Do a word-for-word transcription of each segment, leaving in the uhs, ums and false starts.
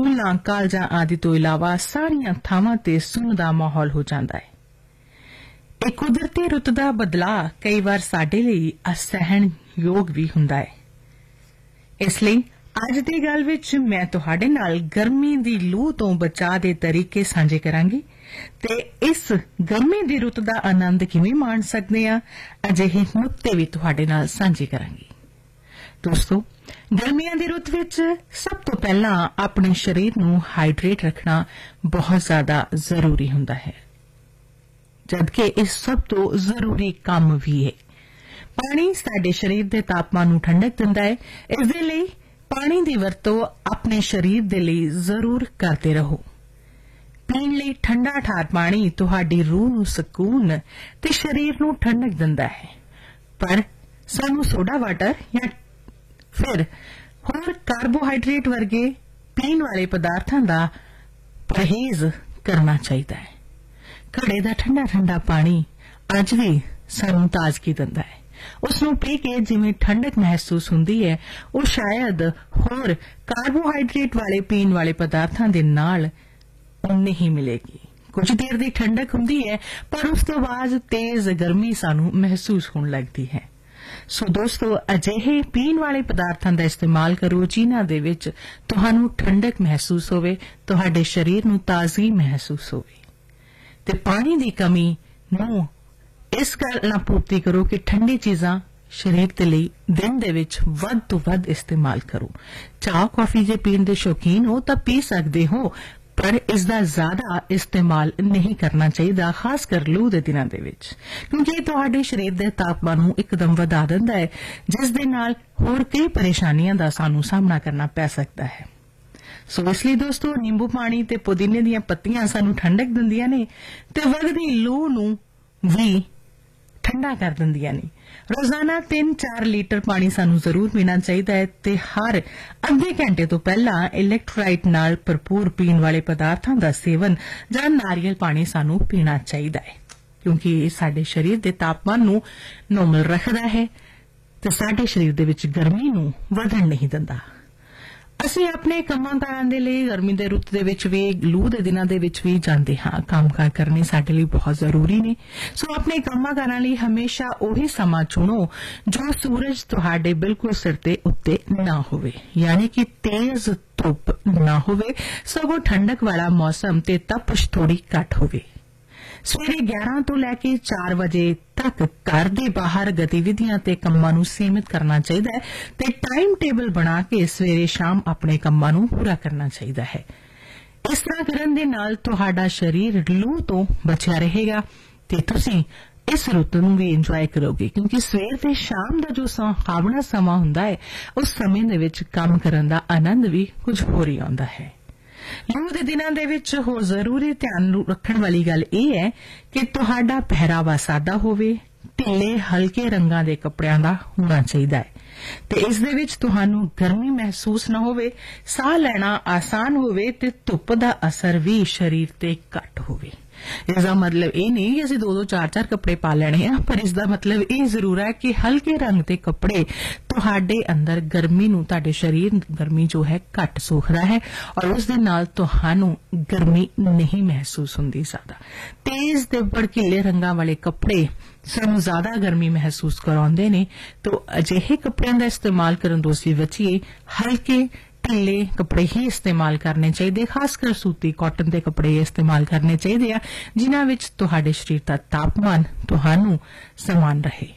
ਸਕੂਲਾਂ ਕਾਲਜਾਂ ਆਦਿ ਤੋਂ ਇਲਾਵਾ ਸਾਰੀਆਂ ਥਾਵਾਂ ਤੇ ਸੁੰਨ ਦਾ ਮਾਹੌਲ ਹੋ ਜਾਂਦਾ ਹੈ। ਇਹ ਕੁਦਰਤੀ ਰੁੱਤ ਦਾ ਬਦਲਾਅ ਕਈ ਵਾਰ ਸਾਡੇ ਲਈ ਅਸਹਿਣ ਯੋਗ ਵੀ ਹੁੰਦਾ ਹੈ। ਇਸ ਲਈ ਅੱਜ ਦੀ ਗੱਲ ਵਿੱਚ ਮੈਂ ਤੁਹਾਡੇ ਨਾਲ ਗਰਮੀ ਦੀ ਲੂ ਤੋਂ ਬਚਾਅ ਦੇ ਤਰੀਕੇ ਸਾਂਝੇ ਕਰਾਂਗੀ ਤੇ ਇਸ ਗਰਮੀ ਦੀ ਰੁੱਤ ਦਾ ਆਨੰਦ ਕਿਵੇਂ ਮਾਣ ਸਕਦੇ ਹਾਂ, ਅਜਿਹੇ ਨੁਕਤੇ ਵੀ ਤੁਹਾਡੇ ਨਾਲ ਸਾਂਝੇ ਕਰਾਂਗੀ। ਦੋਸਤੋ, ਗਰਮੀਆਂ ਦੀ ਰੁੱਤ ਵਿੱਚ ਸਭ ਤੋਂ ਪਹਿਲਾਂ ਆਪਣੇ ਸਰੀਰ ਨੂੰ ਹਾਈਡਰੇਟ ਰੱਖਣਾ ਬਹੁਤ ਜ਼ਿਆਦਾ ਜ਼ਰੂਰੀ ਹੁੰਦਾ ਹੈ, ਜਦਕਿ ਇਹ ਸਭ ਤੋਂ ਜ਼ਰੂਰੀ ਕੰਮ ਵੀ ਹੈ। ਪਾਣੀ ਸਾਡੇ ਸਰੀਰ ਦੇ ਤਾਪਮਾਨ ਨੂੰ ਠੰਡਕ ਦਿੰਦਾ ਹੈ। ਇਸ ਦੇ ਲਈ ਪਾਣੀ ਦੀ ਵਰਤੋਂ ਆਪਣੇ ਸਰੀਰ ਦੇ ਲਈ ਜ਼ਰੂਰ ਕਰਦੇ ਰਹੋ। ਪੀਣ ਲਈ ਠੰਡਾ ਠਾਰ ਪਾਣੀ ਤੁਹਾਡੀ ਰੂਹ ਨੂੰ ਸਕੂਨ ਤੇ ਸਰੀਰ ਨੂੰ ਠੰਡਕ ਦਿੰਦਾ ਹੈ, ਪਰ ਸਾਨੂੰ ਸੋਡਾ ਵਾਟਰ ਜਾਂ ਫਿਰ ਹੋਰ ਕਾਰਬੋਹਾਈਡਰੇਟ ਵਰਗੇ ਪੀਣ ਵਾਲੇ ਪਦਾਰਥਾਂ ਦਾ ਪਰਹੇਜ਼ ਕਰਨਾ ਚਾਹੀਦਾ ਹੈ। ਘੜੇ ਦਾ ਠੰਡਾ ਠੰਡਾ ਪਾਣੀ ਅੱਜ ਵੀ ਸਾਨੂੰ ਤਾਜ਼ਗੀ ਦਿੰਦਾ ਹੈ। ਉਸ ਨੂੰ ਪੀ ਕੇ ਜਿਵੇਂ ਠੰਡਕ ਮਹਿਸੂਸ ਹੁੰਦੀ ਹੈ, ਉਹ ਸ਼ਾਇਦ ਹੋਰ ਕਾਰਬੋਹਾਈਡਰੇਟ ਵਾਲੇ ਪੀਣ ਵਾਲੇ ਪਦਾਰਥਾਂ ਦੇ ਨਾਲ ਉਨੀ ਹੀ ਮਿਲੇਗੀ। ਕੁਝ ਦੇਰ ਦੀ ਠੰਡਕ ਹੁੰਦੀ ਹੈ, ਪਰ ਉਸ ਤੋਂ ਬਾਅਦ ਤੇਜ਼ ਗਰਮੀ ਸਾਨੂੰ ਮਹਿਸੂਸ ਹੋਣ ਲੱਗਦੀ ਹੈ। ਸੋ ਦੋਸਤੋ, ਅਜਿਹੇ ਪੀਣ ਵਾਲੇ ਪਦਾਰਥਾਂ ਦਾ ਇਸਤੇਮਾਲ ਕਰੋ ਜਿਨ੍ਹਾਂ ਦੇ ਵਿੱਚ ਤੁਹਾਨੂੰ ਠੰਡਕ ਮਹਿਸੂਸ ਹੋਵੇ, ਤੁਹਾਡੇ ਸਰੀਰ ਨੂੰ ਤਾਜ਼ਗੀ ਮਹਿਸੂਸ ਹੋਵੇ। ਤੇ ਪਾਣੀ ਦੀ ਕਮੀ ਨੂੰ ਇਸ ਗੱਲ ਨਾਲ ਪੂਰਤੀ ਕਰੋ ਕਿ ਠੰਡੀ ਚੀਜ਼ਾਂ ਸਰੀਰ ਦੇ ਲਈ ਦਿਨ ਦੇ ਵਿੱਚ ਵੱਧ ਤੋਂ ਵੱਧ ਇਸਤੇਮਾਲ ਕਰੋ। ਚਾਹ ਕੌਫੀ ਜੇ ਪੀਣ ਦੇ ਸ਼ੌਕੀਨ ਹੋ ਤਾਂ ਪੀ ਸਕਦੇ ਹੋ, ਪਰ ਇਸ ਦਾ ਜ਼ਿਆਦਾ ਇਸਤੇਮਾਲ ਨਹੀਂ ਕਰਨਾ ਚਾਹੀਦਾ, ਖਾਸ ਕਰ ਲੂ ਦੇ ਦਿਨਾਂ ਦੇ ਵਿੱਚ, ਕਿਉਂਕਿ ਇਹ ਤੁਹਾਡੇ ਸਰੀਰ ਦੇ ਤਾਪਮਾਨ ਨੂੰ ਇੱਕਦਮ ਵਧਾ ਦਿੰਦਾ ਹੈ, ਜਿਸ ਦੇ ਨਾਲ ਹੋਰ ਕਈ ਪਰੇਸ਼ਾਨੀਆਂ ਦਾ ਸਾਨੂੰ ਸਾਹਮਣਾ ਕਰਨਾ ਪੈ ਸਕਦਾ ਹੈ। ਸੋ ਇਸ ਲਈ ਦੋਸਤੋ, ਨਿੰਬੂ ਪਾਣੀ ਤੇ ਪੁਦੀਨੇ ਦੀਆਂ ਪੱਤੀਆਂ ਸਾਨੂੰ ਠੰਡਕ ਦਿੰਦੀਆਂ ਨੇ ਤੇ ਵਗਦੀ ਲੂ ਨੂੰ ਵੀ ਠੰਡਾ ਕਰ ਦਿੰਦੀਆਂ ਨੇ। ਰੋਜ਼ਾਨਾ ਤਿੰਨ ਚਾਰ ਲੀਟਰ ਪਾਣੀ ਸਾਨੂੰ ਜ਼ਰੂਰ ਪੀਣਾ ਚਾਹੀਦਾ ਹੈ ਤੇ ਹਰ ਅੱਧੇ ਘੰਟੇ ਤੋਂ ਪਹਿਲਾਂ ਇਲੈਕਟ੍ਰੋਲਾਈਟ ਨਾਲ ਭਰਪੂਰ ਪੀਣ ਵਾਲੇ ਪਦਾਰਥਾਂ ਦਾ ਸੇਵਨ ਜਾਂ ਨਾਰੀਅਲ ਪਾਣੀ ਸਾਨੂੰ ਪੀਣਾ ਚਾਹੀਦਾ ਹੈ, ਕਿਉਂਕਿ ਇਹ ਸਾਡੇ ਸਰੀਰ ਦੇ ਤਾਪਮਾਨ ਨੂੰ ਨੋਰਮਲ ਰੱਖਦਾ ਹੈ ਤੇ ਸਾਡੇ ਸਰੀਰ ਦੇ ਵਿੱਚ ਗਰਮੀ ਨੂੰ ਵਧਣ ਨਹੀਂ ਦਿੰਦਾ। ਅਸੀਂ ਆਪਣੇ ਕੰਮਾਂ ਕਾਰਾਂ ਦੇ ਲਈ ਗਰਮੀ ਦੇ ਰੁੱਤ ਦੇ ਵਿੱਚ ਵੀ, ਲੂ ਦੇ ਦਿਨਾਂ ਦੇ ਵਿੱਚ ਵੀ ਜਾਂਦੇ ਹਾਂ। ਕੰਮਕਾਰ ਕਰਨੇ ਸਾਡੇ ਲਈ ਬਹੁਤ ਜ਼ਰੂਰੀ ਨੇ। ਸੋ ਆਪਣੇ ਕੰਮਾਂ ਕਾਰਾਂ ਲਈ ਹਮੇਸ਼ਾ ਉਹੀ ਸਮਾਂ ਚੁਣੋ ਜੋ ਸੂਰਜ ਤੁਹਾਡੇ ਬਿਲਕੁਲ ਸਿਰ ਦੇ ਉੱਤੇ ਨਾ ਹੋਵੇ, ਯਾਨੀ ਕਿ ਤੇਜ਼ ਧੁੱਪ ਨਾ ਹੋਵੇ, ਸਗੋਂ ਠੰਡਕ ਵਾਲਾ ਮੌਸਮ ਤੇ ਤਪਸ਼ ਥੋੜੀ ਘੱਟ ਹੋਵੇ। ਸਵੇਰੇ ਗਿਆਰਾਂ ਤੋਂ ਲੈ ਕੇ ਚਾਰ ਵਜੇ ਤੱਕ ਘਰ ਦੇ ਬਾਹਰ ਗਤੀਵਿਧੀਆਂ ਤੇ ਕੰਮਾਂ ਨੂੰ ਸੀਮਿਤ ਕਰਨਾ ਚਾਹੀਦਾ ਹੈ ਤੇ ਟਾਈਮ ਟੇਬਲ ਬਣਾ ਕੇ ਸਵੇਰੇ ਸ਼ਾਮ ਆਪਣੇ ਕੰਮਾਂ ਨੂੰ ਪੂਰਾ ਕਰਨਾ ਚਾਹੀਦਾ ਹੈ। ਇਸ ਤਰ੍ਹਾਂ ਕਰਨ ਦੇ ਨਾਲ ਤੁਹਾਡਾ ਸਰੀਰ ਲੂ ਤੋਂ ਬਚਿਆ ਰਹੇਗਾ ਤੇ ਤੁਸੀਂ ਇਸ ਰੁੱਤ ਨੂੰ ਵੀ ਇੰਜੋਏ ਕਰੋਗੇ, ਕਿਉਂਕਿ ਸਵੇਰ ਤੇ ਸ਼ਾਮ ਦਾ ਜੋ ਸੁਹਾਵਣਾ ਸਮਾਂ ਹੁੰਦਾ ਹੈ, ਉਸ ਸਮੇਂ ਦੇ ਵਿੱਚ ਕੰਮ ਕਰਨ ਦਾ ਆਨੰਦ ਵੀ ਕੁਝ ਹੋਰ ਹੀ ਆਉਂਦਾ ਹੈ। ਲੂ ਦੇ ਦਿਨਾਂ ਦੇ ਵਿੱਚ ਹੋਰ ਜ਼ਰੂਰੀ ਧਿਆਨ ਰੱਖਣ ਵਾਲੀ ਗੱਲ ਇਹ ਹੈ ਕਿ ਤੁਹਾਡਾ ਪਹਿਰਾਵਾ ਸਾਦਾ ਹੋਵੇ, ਢਿੱਲੇ ਹਲਕੇ ਰੰਗਾਂ ਦੇ ਕੱਪੜਿਆਂ ਦਾ ਹੋਣਾ ਚਾਹੀਦਾ ਹੈ ਤੇ ਇਸ ਦੇ ਵਿੱਚ ਤੁਹਾਨੂੰ ਗਰਮੀ ਮਹਿਸੂਸ ਨਾ ਹੋਵੇ, ਸਾਹ ਲੈਣਾ ਆਸਾਨ ਹੋਵੇ ਤੇ ਧੁੱਪ ਦਾ ਅਸਰ ਵੀ ਸਰੀਰ ਤੇ ਘੱਟ ਹੋਵੇ। ਇਸ ਦਾ ਮਤਲਬ ਇਹ ਨਹੀਂ ਕਿ ਅਸੀਂ ਦੋ ਦੋ ਚਾਰ ਚਾਰ ਕੱਪੜੇ ਪਾ ਲੈਣੇ ਆ, ਪਰ ਇਸ ਦਾ ਮਤਲਬ ਇਹ ਜ਼ਰੂਰ ਹੈ ਕਿ ਹਲਕੇ ਰੰਗ ਦੇ ਕੱਪੜੇ ਤੁਹਾਡੇ ਅੰਦਰ ਗਰਮੀ ਨੂੰ, ਤੁਹਾਡੇ ਸਰੀਰ ਗਰਮੀ ਜੋ ਹੈ ਘੱਟ ਸੋਖਦਾ ਹੈ ਔਰ ਉਸ ਦੇ ਨਾਲ ਤੁਹਾਨੂੰ ਗਰਮੀ ਨਹੀਂ ਮਹਿਸੂਸ ਹੁੰਦੀ ਜ਼ਿਆਦਾ। ਤੇਜ਼ ਤੇ ਭੜਕੀਲੇ ਰੰਗਾਂ ਵਾਲੇ ਕੱਪੜੇ ਸਾਨੂੰ ਜ਼ਿਆਦਾ ਗਰਮੀ ਮਹਿਸੂਸ ਕਰਾਉਂਦੇ ਨੇ, ਤਾਂ ਅਜਿਹੇ ਕੱਪੜਿਆਂ ਦਾ ਇਸਤੇਮਾਲ ਕਰਨ ਤੋਂ ਅਸੀਂ ਬਚੀਏ। ਹਲਕੇ ਢਿੱਲੇ ਕੱਪੜੇ ਹੀ ਇਸਤੇਮਾਲ ਕਰਨੇ ਚਾਹੀਦੇ, ਖਾਸ ਕਰ ਸੂਤੀ ਕਾਟਨ ਦੇ ਕੱਪੜੇ ਇਸਤੇਮਾਲ ਕਰਨੇ ਚਾਹੀਦੇ ਆ, ਜਿਨ੍ਹਾਂ ਵਿੱਚ ਤੁਹਾਡੇ ਸਰੀਰ ਦਾ ਤਾਪਮਾਨ ਤੁਹਾਨੂੰ ਸਮਾਨ ਰਹੇ।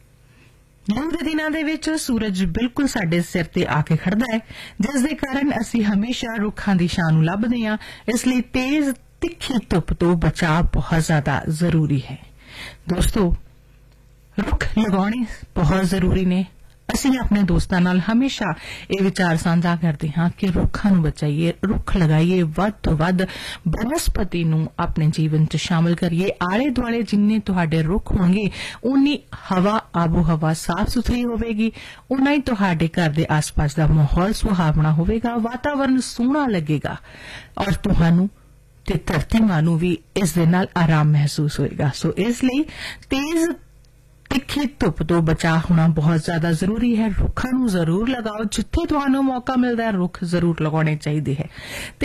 ਲੂ ਦੇ ਦਿਨਾਂ ਦੇ ਵਿੱਚ ਸੂਰਜ ਬਿਲਕੁਲ ਸਾਡੇ ਸਿਰ ਤੇ ਆ ਕੇ ਖੜਦਾ ਹੈ, ਜਿਸ ਦੇ ਕਾਰਨ ਅਸੀਂ ਹਮੇਸ਼ਾ ਰੁੱਖਾਂ ਦੀ ਛਾਂ ਨੂੰ ਲੱਭਦੇ ਹਾਂ। ਇਸ ਲਈ ਤੇਜ਼ ਤਿੱਖੀ ਧੁੱਪ ਤੋਂ ਬਚਾਅ ਬਹੁਤ ਜ਼ਿਆਦਾ ਜ਼ਰੂਰੀ ਹੈ। ਦੋਸਤੋ, ਰੁੱਖ ਲਗਾਉਣੇ ਬਹੁਤ ਜ਼ਰੂਰੀ ਨੇ। ਅਸੀਂ ਆਪਣੇ ਦੋਸਤਾਂ ਨਾਲ ਹਮੇਸ਼ਾ ਇਹ ਵਿਚਾਰ ਸਾਂਝਾ ਕਰਦੇ ਹਾਂ ਕਿ ਰੁੱਖਾਂ ਨੂੰ ਬਚਾਈਏ, ਰੁੱਖ ਲਗਾਈਏ, ਵੱਧ ਤੋਂ ਵੱਧ ਬਨਸਪਤੀ ਨੂੰ ਆਪਣੇ ਜੀਵਨ 'ਚ ਸ਼ਾਮਲ ਕਰੀਏ। ਆਲੇ ਦੁਆਲੇ ਜਿੰਨੇ ਤੁਹਾਡੇ ਰੁੱਖ ਹੋਣਗੇ, ਉਨੀ ਹਵਾ ਆਬੋ ਹਵਾ ਸਾਫ਼ ਸੁਥਰੀ ਹੋਵੇਗੀ, ਉਨਾ ਹੀ ਤੁਹਾਡੇ ਘਰ ਦੇ ਆਸ-ਪਾਸ ਦਾ ਮਾਹੌਲ ਸੁਹਾਵਣਾ ਹੋਵੇਗਾ, ਵਾਤਾਵਰਨ ਸੋਹਣਾ ਲੱਗੇਗਾ ਔਰ ਤੁਹਾਨੂੰ ਤੇ ਧਰਤੀ ਮਾਂ ਨੂੰ ਵੀ ਇਸ ਦੇ ਨਾਲ ਆਰਾਮ ਮਹਿਸੂਸ ਹੋਏਗਾ। ਸੋ ਇਸ ਲਈ ਤੇਜ਼ ਤਿੱਖੀ ਧੁੱਪ ਤੋਂ ਬਚਾਅ ਹੋਣਾ ਬਹੁਤ ਜ਼ਿਆਦਾ ਜ਼ਰੂਰੀ ਹੈ। ਰੁੱਖਾਂ ਨੂੰ ਜ਼ਰੂਰ ਲਗਾਓ, ਜਿੱਥੇ ਤੁਹਾਨੂੰ ਮੌਕਾ ਮਿਲਦਾ ਹੈ ਰੁੱਖ ਜ਼ਰੂਰ ਲਗਾਉਣੇ ਚਾਹੀਦੇ ਹੈ।